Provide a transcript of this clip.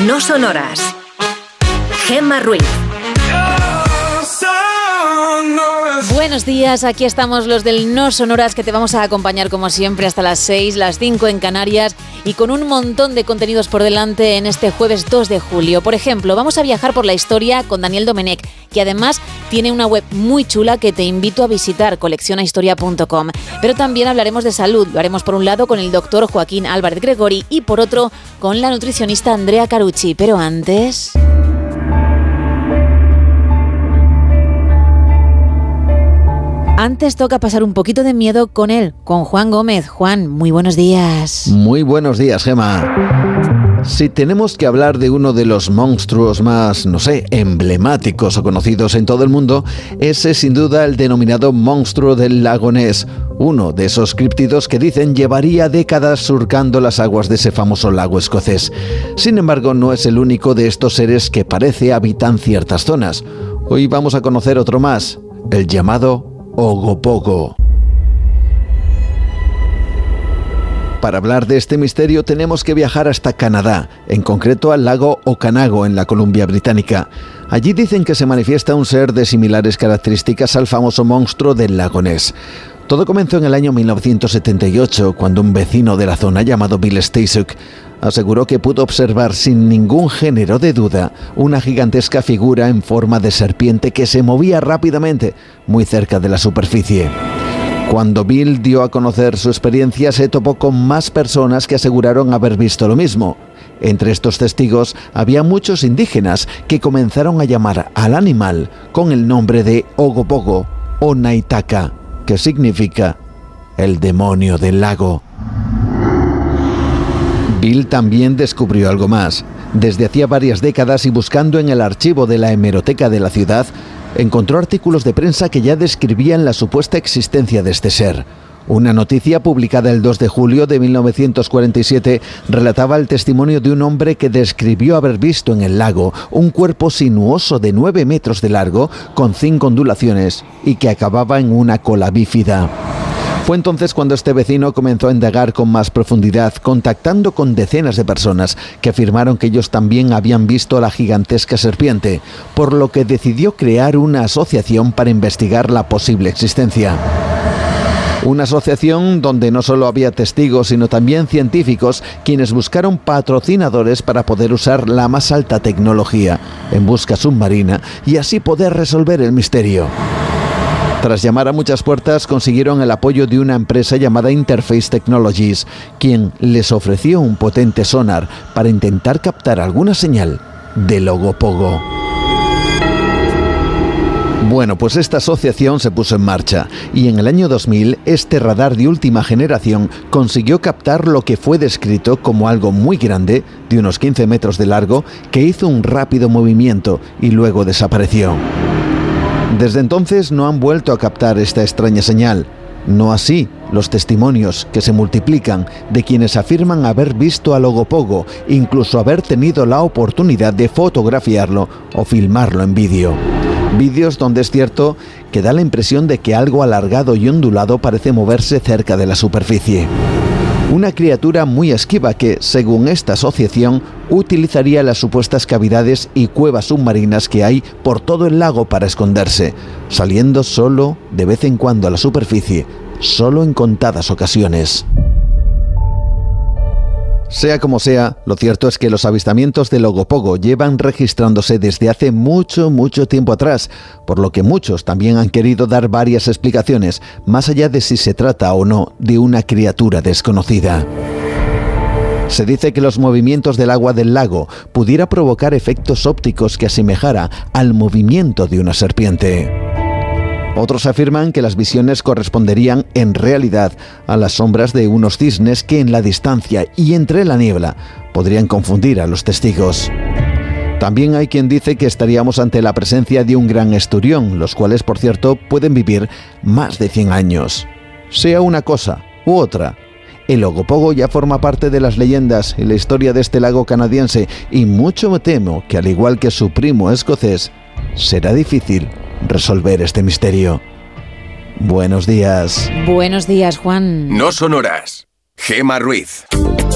No sonoras. Gemma Ruiz. Buenos días, aquí estamos los del No Sonoras, que te vamos a acompañar como siempre hasta las 6, las 5 en Canarias, y con un montón de contenidos por delante en este jueves 2 de julio. Por ejemplo, vamos a viajar por la historia con Daniel Domenech, que además tiene una web muy chula que te invito a visitar, coleccionahistoria.com. Pero también hablaremos de salud. Lo haremos por un lado con el doctor Joaquín Álvarez Gregori y por otro con la nutricionista Andrea Carucci. Pero antes... Antes toca pasar un poquito de miedo con él, con Juan Gómez. Juan, muy buenos días. Muy buenos días, Gemma. Si tenemos que hablar de uno de los monstruos más, emblemáticos o conocidos en todo el mundo, ese es sin duda el denominado monstruo del lago Ness, uno de esos críptidos que dicen llevaría décadas surcando las aguas de ese famoso lago escocés. Sin embargo, no es el único de estos seres que parece habitan ciertas zonas. Hoy vamos a conocer otro más, el llamado Ogopogo. Para hablar de este misterio tenemos que viajar hasta Canadá, en concreto al lago Okanago en la Columbia Británica. Allí dicen que se manifiesta un ser de similares características al famoso monstruo del lago Ness. Todo comenzó en el año 1978, cuando un vecino de la zona llamado Bill Stasuk aseguró que pudo observar sin ningún género de duda una gigantesca figura en forma de serpiente que se movía rápidamente muy cerca de la superficie. Cuando Bill dio a conocer su experiencia, se topó con más personas que aseguraron haber visto lo mismo. Entre estos testigos había muchos indígenas que comenzaron a llamar al animal con el nombre de Ogopogo o Naitaka, que significa el demonio del lago. Bill también descubrió algo más. Desde hacía varias décadas y buscando en el archivo de la hemeroteca de la ciudad, encontró artículos de prensa que ya describían la supuesta existencia de este ser. Una noticia publicada el 2 de julio de 1947 relataba el testimonio de un hombre que describió haber visto en el lago un cuerpo sinuoso de 9 metros de largo con 5 ondulaciones y que acababa en una cola bífida. Fue entonces cuando este vecino comenzó a indagar con más profundidad, contactando con decenas de personas que afirmaron que ellos también habían visto la gigantesca serpiente, por lo que decidió crear una asociación para investigar la posible existencia. Una asociación donde no solo había testigos, sino también científicos, quienes buscaron patrocinadores para poder usar la más alta tecnología en busca submarina y así poder resolver el misterio. Tras llamar a muchas puertas, consiguieron el apoyo de una empresa llamada Interface Technologies, quien les ofreció un potente sonar para intentar captar alguna señal del Ogopogo. Bueno, pues esta asociación se puso en marcha y en el año 2000 este radar de última generación consiguió captar lo que fue descrito como algo muy grande, de unos 15 metros de largo, que hizo un rápido movimiento y luego desapareció. Desde entonces no han vuelto a captar esta extraña señal. No así los testimonios que se multiplican de quienes afirman haber visto al Ogopogo, incluso haber tenido la oportunidad de fotografiarlo o filmarlo en vídeo. Vídeos donde es cierto que da la impresión de que algo alargado y ondulado parece moverse cerca de la superficie. Una criatura muy esquiva que, según esta asociación, utilizaría las supuestas cavidades y cuevas submarinas que hay por todo el lago para esconderse, saliendo solo de vez en cuando a la superficie, solo en contadas ocasiones. Sea como sea, lo cierto es que los avistamientos del Ogopogo llevan registrándose desde hace mucho tiempo atrás, por lo que muchos también han querido dar varias explicaciones, más allá de si se trata o no de una criatura desconocida. Se dice que los movimientos del agua del lago pudiera provocar efectos ópticos que asemejara al movimiento de una serpiente. Otros afirman que las visiones corresponderían en realidad a las sombras de unos cisnes que en la distancia y entre la niebla podrían confundir a los testigos. También hay quien dice que estaríamos ante la presencia de un gran esturión, los cuales, por cierto, pueden vivir más de 100 años. Sea una cosa u otra, el Ogopogo ya forma parte de las leyendas y la historia de este lago canadiense y mucho me temo que, al igual que su primo escocés, será difícil resolver este misterio. Buenos días. Buenos días, Juan. No sonoras. Gemma Ruiz.